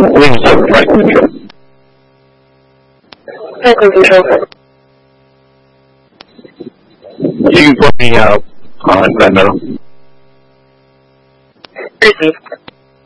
Wings of flight control. Flight control. You can put me out on Venmo. Received.